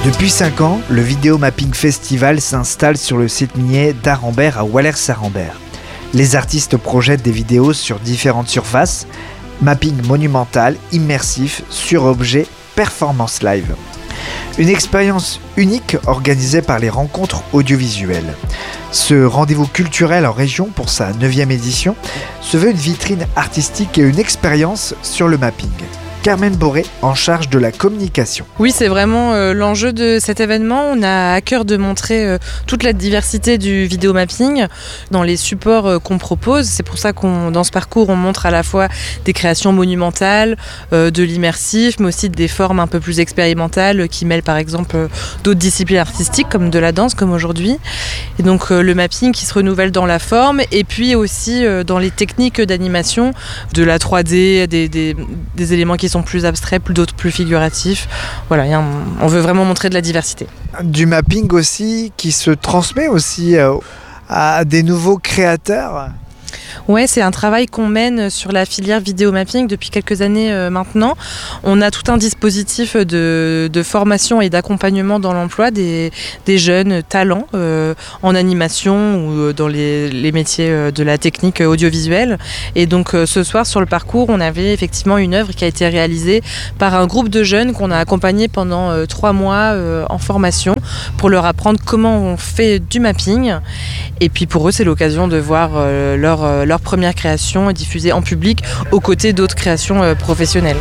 Depuis 5 ans, le Video Mapping Festival s'installe sur le site minier d'Arambert à Walers-Arambert. Les artistes projettent des vidéos sur différentes surfaces, mapping monumental, immersif, sur objet, performance live. Une expérience unique organisée par les rencontres audiovisuelles. Ce rendez-vous culturel en région pour sa 9e édition se veut une vitrine artistique et une expérience sur le mapping. Carmen Boré, en charge de la communication. Oui, c'est vraiment l'enjeu de cet événement. On a à cœur de montrer toute la diversité du vidéomapping dans les supports qu'on propose. C'est pour ça dans ce parcours, on montre à la fois des créations monumentales, de l'immersif, mais aussi des formes un peu plus expérimentales qui mêlent par exemple d'autres disciplines artistiques comme de la danse, comme aujourd'hui. Et donc le mapping qui se renouvelle dans la forme et puis aussi dans les techniques d'animation, de la 3D, des éléments qui sont plus abstraits, d'autres plus figuratifs. Voilà, on veut vraiment montrer de la diversité. Du mapping aussi qui se transmet aussi à des nouveaux créateurs. Ouais, c'est un travail qu'on mène sur la filière vidéomapping depuis quelques années maintenant. On a tout un dispositif de formation et d'accompagnement dans l'emploi des jeunes talents en animation ou dans les métiers de la technique audiovisuelle. Et donc ce soir sur le parcours, on avait effectivement une œuvre qui a été réalisée par un groupe de jeunes qu'on a accompagné pendant 3 mois en formation pour leur apprendre comment on fait du mapping. Et puis pour eux, c'est l'occasion de voir leur première création diffusée en public aux côtés d'autres créations professionnelles.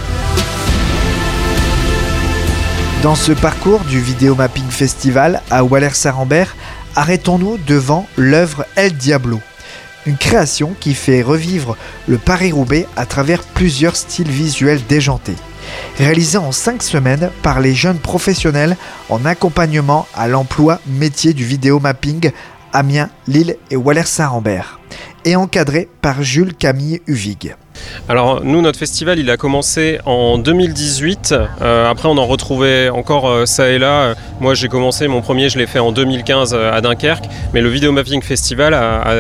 Dans ce parcours du Video Mapping Festival à Walers-Arambert, arrêtons-nous devant l'œuvre El Diablo, une création qui fait revivre le Paris-Roubaix à travers plusieurs styles visuels déjantés. Réalisée en 5 semaines par les jeunes professionnels en accompagnement à l'emploi métier du vidéo mapping Amiens, Lille et Walers-Arambert, et encadré par Jules Camille Uvig. Alors nous, notre festival, il a commencé en 2018. Après, on en retrouvait encore ça et là. Moi, j'ai commencé, mon premier, je l'ai fait en 2015 à Dunkerque. Mais le Video Mapping Festival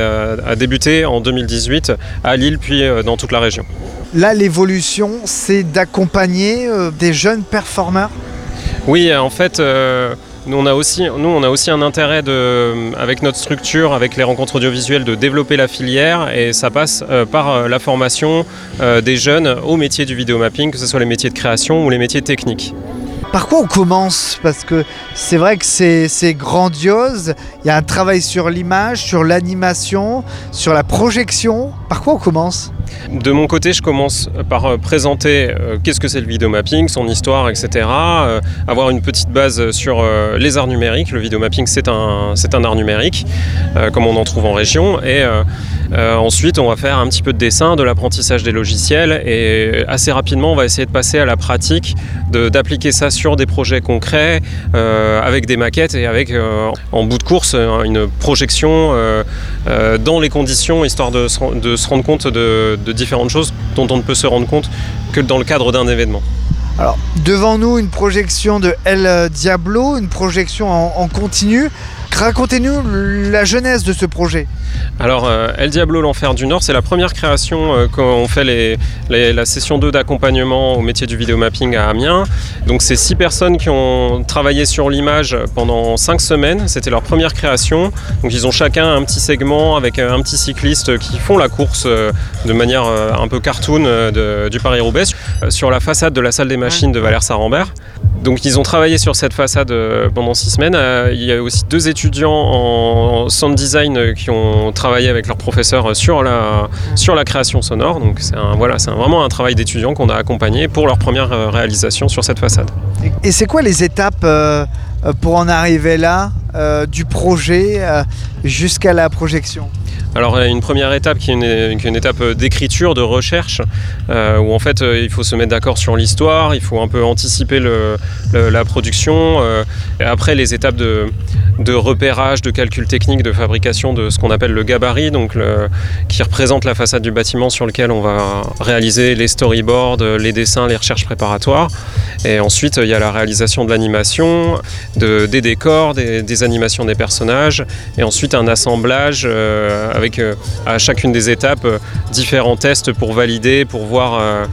a débuté en 2018 à Lille, puis dans toute la région. Là, l'évolution, c'est d'accompagner des jeunes performeurs. Oui, en fait... Nous, on a aussi un intérêt avec notre structure, avec les rencontres audiovisuelles, de développer la filière et ça passe par la formation des jeunes au métier du vidéomapping, que ce soit les métiers de création ou les métiers techniques. Par quoi on commence ? Parce que c'est vrai que c'est grandiose, il y a un travail sur l'image, sur l'animation, sur la projection. Par quoi on commence ? De mon côté, je commence par présenter qu'est-ce que c'est le vidéomapping, son histoire, etc. Avoir une petite base sur les arts numériques. Le vidéomapping, c'est un art numérique, comme on en trouve en région. Et ensuite, on va faire un petit peu de dessin, de l'apprentissage des logiciels. Et assez rapidement, on va essayer de passer à la pratique, d'appliquer ça sur des projets concrets, avec des maquettes et avec, en bout de course, une projection dans les conditions, histoire de se rendre compte de différentes choses dont on ne peut se rendre compte que dans le cadre d'un événement. Alors, devant nous, une projection de El Diablo, une projection en continu. Racontez-nous la genèse de ce projet. Alors, El Diablo, l'Enfer du Nord, c'est la première création quand on fait la session 2 d'accompagnement au métier du vidéomapping à Amiens. Donc, c'est 6 personnes qui ont travaillé sur l'image pendant 5 semaines. C'était leur première création. Donc, ils ont chacun un petit segment avec un petit cycliste qui font la course de manière un peu cartoon du Paris-Roubaix sur la façade de la salle des machines de Walers-Arambert. Donc ils ont travaillé sur cette façade pendant 6 semaines. Il y a aussi 2 étudiants en sound design qui ont travaillé avec leurs professeurs sur la création sonore. Donc c'est vraiment un travail d'étudiants qu'on a accompagné pour leur première réalisation sur cette façade. Et c'est quoi les étapes pour en arriver là, du projet jusqu'à la projection ? Alors une première étape qui est une étape d'écriture, de recherche, où en fait il faut se mettre d'accord sur l'histoire, il faut un peu anticiper la production. Et après les étapes de repérage, de calcul technique, de fabrication de ce qu'on appelle le gabarit, donc qui représente la façade du bâtiment sur lequel on va réaliser les storyboards, les dessins, les recherches préparatoires. Et ensuite il y a la réalisation de l'animation, des décors, des animations des personnages, et ensuite un assemblage avec à chacune des étapes différents tests pour valider, pour voir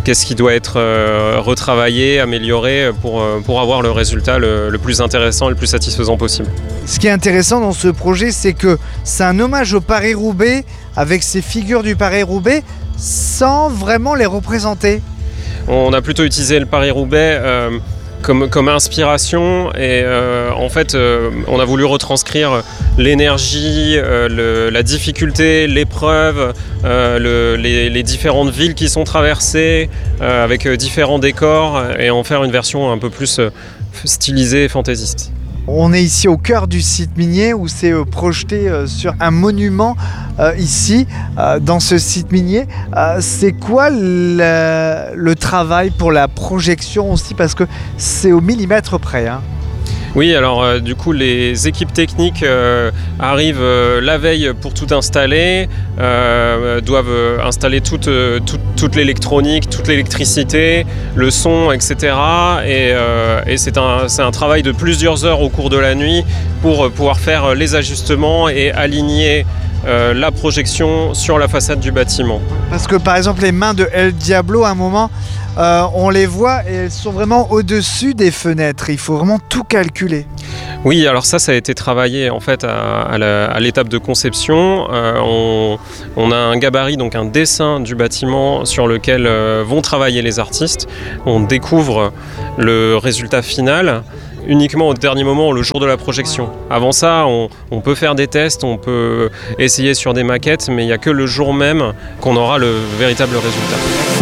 qu'est-ce qui doit être retravaillé, amélioré pour avoir le résultat le plus intéressant et le plus satisfaisant possible. Ce qui est intéressant dans ce projet, c'est que c'est un hommage au Paris-Roubaix avec ces figures du Paris-Roubaix sans vraiment les représenter. On a plutôt utilisé le Paris-Roubaix comme inspiration et en fait on a voulu retranscrire l'énergie, la difficulté, l'épreuve, les différentes villes qui sont traversées avec différents décors et en faire une version un peu plus stylisée et fantaisiste. On est ici au cœur du site minier où c'est projeté sur un monument ici, dans ce site minier. C'est quoi le travail pour la projection aussi, parce que c'est au millimètre près, hein. Oui, alors du coup les équipes techniques arrivent la veille pour tout installer, doivent installer toute l'électronique, toute l'électricité, le son, etc. Et c'est un travail de plusieurs heures au cours de la nuit pour pouvoir faire les ajustements et aligner la projection sur la façade du bâtiment. Parce que par exemple les mains de El Diablo, à un moment, on les voit et elles sont vraiment au-dessus des fenêtres. Il faut vraiment tout calculer. Oui, alors ça a été travaillé en fait à l'étape de conception. On a un gabarit, donc un dessin du bâtiment sur lequel vont travailler les artistes. On découvre le résultat final uniquement au dernier moment, le jour de la projection. Avant ça, on peut faire des tests, on peut essayer sur des maquettes, mais il n'y a que le jour même qu'on aura le véritable résultat.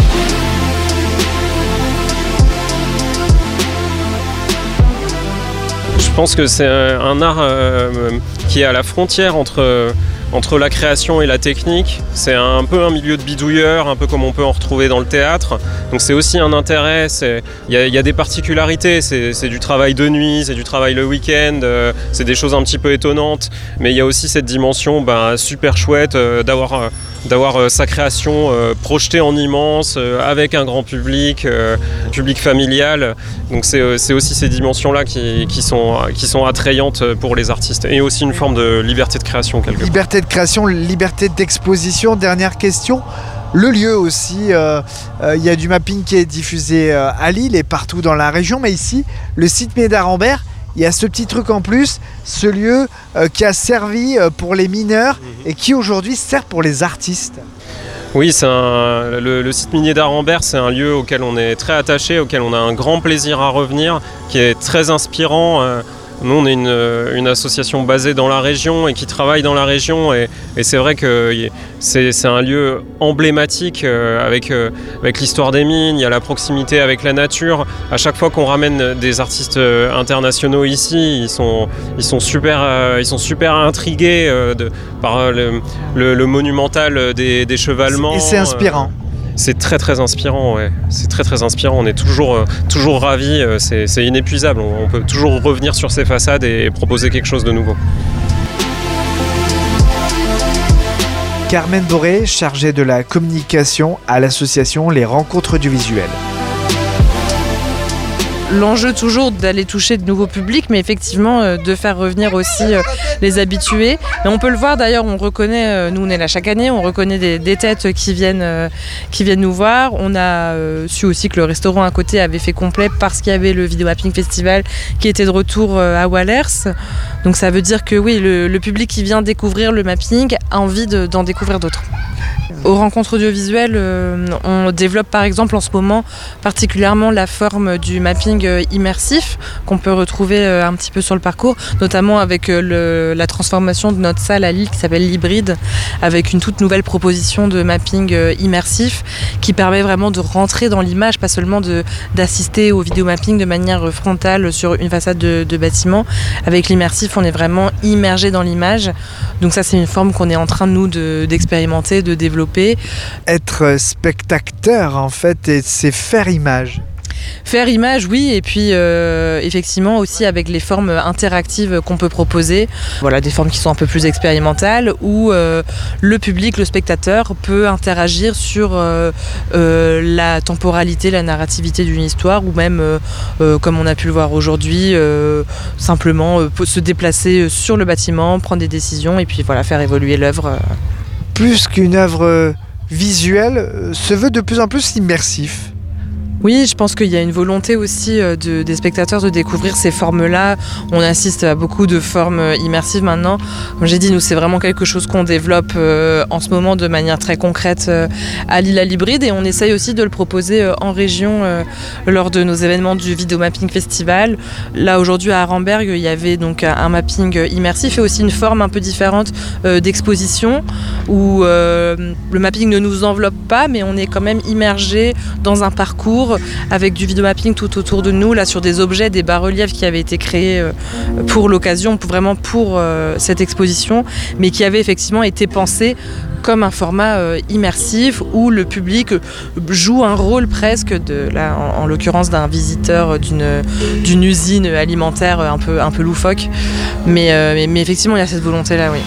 Je pense que c'est un art qui est à la frontière entre la création et la technique. C'est un peu un milieu de bidouilleur, un peu comme on peut en retrouver dans le théâtre. Donc c'est aussi un intérêt, il y a des particularités, c'est du travail de nuit, c'est du travail le week-end, c'est des choses un petit peu étonnantes, mais il y a aussi cette dimension super chouette d'avoir sa création projetée en immense, avec un grand public, public familial. Donc c'est aussi ces dimensions-là qui sont attrayantes pour les artistes, et aussi une forme de liberté de création quelque part. Liberté de création, liberté d'exposition. Dernière question. Le lieu aussi, il y a du mapping qui est diffusé à Lille et partout dans la région, mais ici, le site minier d'Arambert, il y a ce petit truc en plus, ce lieu qui a servi pour les mineurs et qui aujourd'hui sert pour les artistes. Oui, le site minier d'Arambert, c'est un lieu auquel on est très attaché, auquel on a un grand plaisir à revenir, qui est très inspirant. Nous, on est une association basée dans la région et qui travaille dans la région, et c'est vrai que c'est un lieu emblématique avec l'histoire des mines. Il y a la proximité avec la nature. À chaque fois qu'on ramène des artistes internationaux ici, ils sont super intrigués par le monumental des chevalements. Et c'est inspirant. C'est très très inspirant, ouais. C'est très très inspirant. On est toujours ravis. C'est inépuisable. On peut toujours revenir sur ces façades et proposer quelque chose de nouveau. Carmen Boré, chargée de la communication à l'association Les Rencontres du Visuel. L'enjeu toujours d'aller toucher de nouveaux publics, mais effectivement de faire revenir aussi les habitués. Et on peut le voir d'ailleurs, on reconnaît, nous on est là chaque année, on reconnaît des têtes qui viennent nous voir. On a su aussi que le restaurant à côté avait fait complet parce qu'il y avait le Video Mapping Festival qui était de retour à Wallers. Donc ça veut dire que oui, le public qui vient découvrir le mapping a envie d'en découvrir d'autres. Aux rencontres audiovisuelles, on développe par exemple en ce moment particulièrement la forme du mapping immersif qu'on peut retrouver un petit peu sur le parcours, notamment avec la transformation de notre salle à Lille qui s'appelle l'Hybride, avec une toute nouvelle proposition de mapping immersif qui permet vraiment de rentrer dans l'image, pas seulement d'assister au vidéomapping de manière frontale sur une façade de bâtiment. Avec l'immersif, on est vraiment immergé dans l'image. Donc ça, c'est une forme qu'on est en train d'expérimenter, de développer. Être spectateur en fait, et c'est faire image. Faire image, oui, et puis effectivement aussi avec les formes interactives qu'on peut proposer. Voilà, des formes qui sont un peu plus expérimentales où le public, le spectateur peut interagir sur la temporalité, la narrativité d'une histoire, ou même, comme on a pu le voir aujourd'hui, simplement se déplacer sur le bâtiment, prendre des décisions et puis voilà, faire évoluer l'œuvre. Plus qu'une œuvre visuelle, se veut de plus en plus immersif. Oui, je pense qu'il y a une volonté aussi des spectateurs de découvrir ces formes-là. On assiste à beaucoup de formes immersives maintenant. Comme j'ai dit, nous, c'est vraiment quelque chose qu'on développe en ce moment de manière très concrète à Lilla Libride, et on essaye aussi de le proposer en région lors de nos événements du Video Mapping Festival. Là, aujourd'hui, à Arenberg, il y avait donc un mapping immersif et aussi une forme un peu différente d'exposition où le mapping ne nous enveloppe pas, mais on est quand même immergé dans un parcours avec du vidéomapping tout autour de nous, là sur des objets, des bas-reliefs qui avaient été créés pour l'occasion, pour cette exposition, mais qui avaient effectivement été pensés comme un format immersif où le public joue un rôle presque, en l'occurrence d'un visiteur d'une usine alimentaire un peu loufoque. Mais effectivement, il y a cette volonté-là, oui.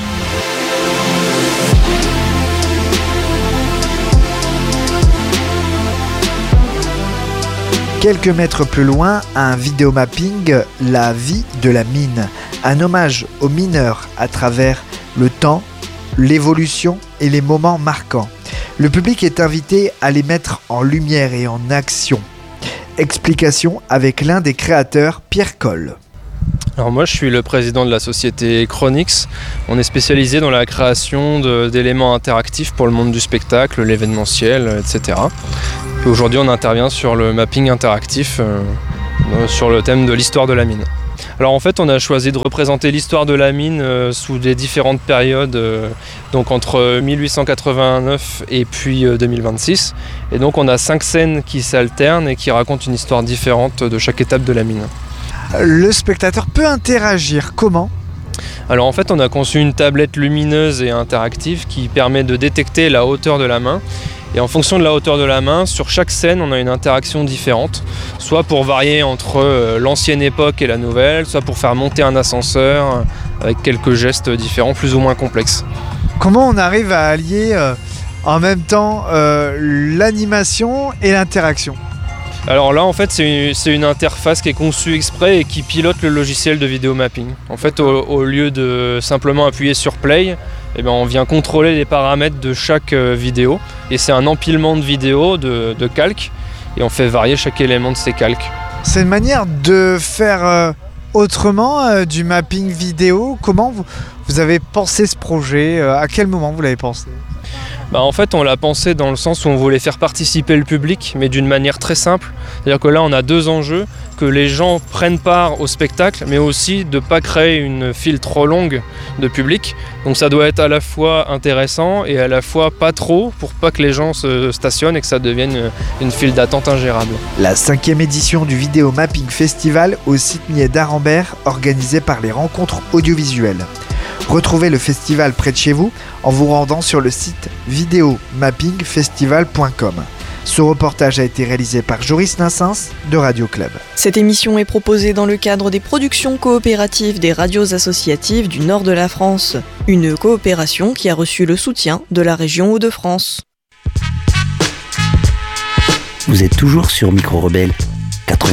Quelques mètres plus loin, un vidéomapping, la vie de la mine. Un hommage aux mineurs à travers le temps, l'évolution et les moments marquants. Le public est invité à les mettre en lumière et en action. Explication avec l'un des créateurs, Pierre Coll. Alors moi, je suis le président de la société Chronix. On est spécialisé dans la création d'éléments interactifs pour le monde du spectacle, l'événementiel, etc. Et aujourd'hui, on intervient sur le mapping interactif sur le thème de l'histoire de la mine. Alors en fait, on a choisi de représenter l'histoire de la mine sous des différentes périodes, donc entre 1889 et puis 2026. Et donc on a 5 scènes qui s'alternent et qui racontent une histoire différente de chaque étape de la mine. Le spectateur peut interagir comment ? Alors en fait, on a conçu une tablette lumineuse et interactive qui permet de détecter la hauteur de la main. Et en fonction de la hauteur de la main, sur chaque scène, on a une interaction différente, soit pour varier entre l'ancienne époque et la nouvelle, soit pour faire monter un ascenseur avec quelques gestes différents, plus ou moins complexes. Comment on arrive à allier en même temps l'animation et l'interaction ? Alors là, en fait, c'est une interface qui est conçue exprès et qui pilote le logiciel de vidéomapping. En fait, au lieu de simplement appuyer sur Play, eh bien, on vient contrôler les paramètres de chaque vidéo. Et c'est un empilement de vidéos, de calques, et on fait varier chaque élément de ces calques. C'est une manière de faire autrement du mapping vidéo. Comment vous avez pensé ce projet ? À quel moment vous l'avez pensé ? En fait, on l'a pensé dans le sens où on voulait faire participer le public, mais d'une manière très simple. C'est-à-dire que là, on a 2 enjeux, que les gens prennent part au spectacle, mais aussi de ne pas créer une file trop longue de public. Donc ça doit être à la fois intéressant et à la fois pas trop, pour pas que les gens se stationnent et que ça devienne une file d'attente ingérable. La 5e édition du Video Mapping Festival au Site-Millet d'Arenberg, organisée par les Rencontres Audiovisuelles. Retrouvez le festival près de chez vous en vous rendant sur le site videomappingfestival.com. Ce reportage a été réalisé par Joris Nassens de Radio Club. Cette émission est proposée dans le cadre des productions coopératives des radios associatives du nord de la France. Une coopération qui a reçu le soutien de la région Hauts-de-France. Vous êtes toujours sur Micro Rebelle.